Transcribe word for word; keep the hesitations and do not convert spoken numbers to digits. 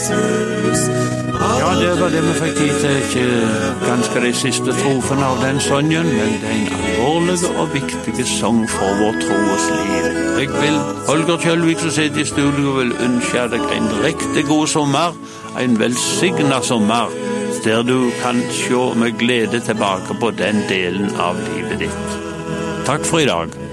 Ja, det var det vi fikk tid til, ikke ganske de siste trofene av den sangen, men det er en alvorlig og viktig sang for vår troes liv. Jeg vil, Holger Kjølvik som sitter i studio, vil ønske deg en riktig god sommer, en velsignet sommer, der du kan se med glede tilbake på den delen av livet ditt. Takk for i dag.